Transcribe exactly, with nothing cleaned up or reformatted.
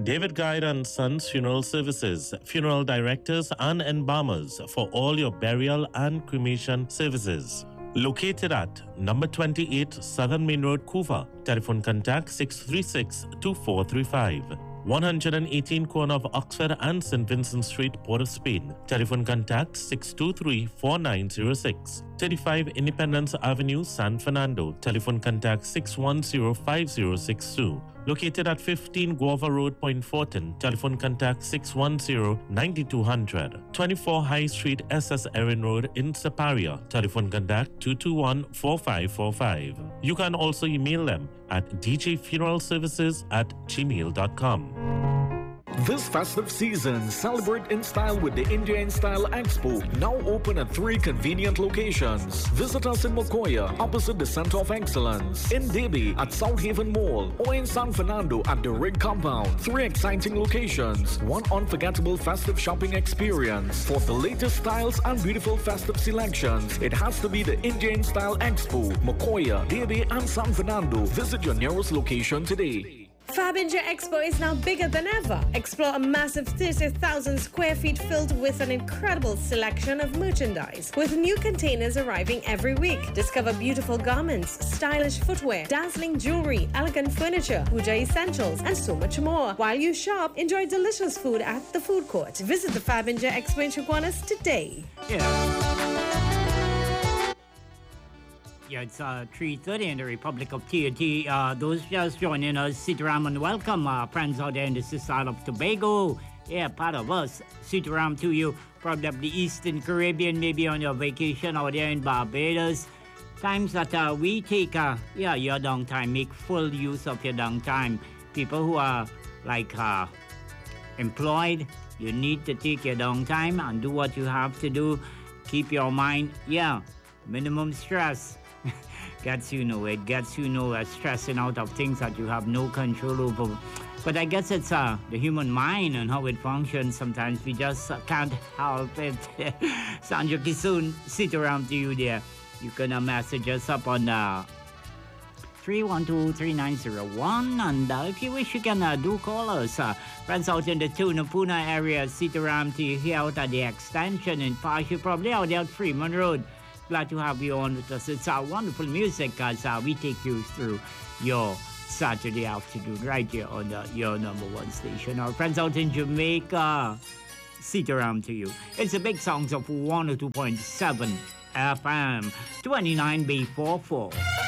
David Guide and Sons Funeral Services, funeral directors and embalmers for all your burial and cremation services. Located at number twenty-eight Southern Main Road, Couva. Telephone contact six three six, two four three five. one eighteen corner of Oxford and Saint Vincent Street, Port of Spain. Telephone contact six two three, four nine zero six. thirty-five Independence Avenue, San Fernando. Telephone contact six one zero, five zero six two. Located at fifteen Guava Road, Point Fortin. Telephone contact six one zero, nine two zero zero. twenty-four High Street, S S Erin Road in Separia. Telephone contact two two one, four five four five. You can also email them at d j funeral services at gmail dot com. This festive season, celebrate in style with the India in Style Expo, now open at three convenient locations. Visit us in Mokoya, opposite the Center of Excellence, in Debi at South Haven Mall, or in San Fernando at the Rig Compound. Three exciting locations, one unforgettable festive shopping experience. For the latest styles and beautiful festive selections, it has to be the India in Style Expo, Mokoya, Debi, and San Fernando. Visit your nearest location today. Fabinja Expo is now bigger than ever. Explore a massive thirty thousand square feet filled with an incredible selection of merchandise, with new containers arriving every week. Discover beautiful garments, stylish footwear, dazzling jewelry, elegant furniture, puja essentials, and so much more. While you shop, enjoy delicious food at the food court. Visit the Fabinja Expo in Chaguanas today. Yeah. Yeah, it's uh, three thirty in the Republic of T N T. Uh, those just joining us, Sitaram and welcome. Uh, friends out there in the Isle of Tobago. Yeah, part of us. Sitaram to you. Probably Eastern Caribbean, maybe on your vacation out there in Barbados. Times that uh, we take, uh, yeah, your downtime. Make full use of your downtime. People who are like uh, employed, you need to take your downtime and do what you have to do. Keep your mind, yeah, minimum stress. Gets you nowhere. It gets you nowhere. Stressing out of things that you have no control over. But I guess it's uh, the human mind and how it functions. Sometimes we just uh, can't help it. Sandra Kisoon, sit around to you there. You can uh, message us up on uh, three one two, three nine zero one. And uh, if you wish, you can uh, do call us. Uh, friends out in the Tunapuna area, sit around to you here out at the extension in Pash. You're probably out there at Freeman Road. Glad to have you on with us. It's our wonderful music as uh, we take you through your Saturday afternoon right here on the, your number one station. Our friends out in Jamaica, sit around to you. It's the big songs of one oh two point seven F M, twenty-nine B forty-four.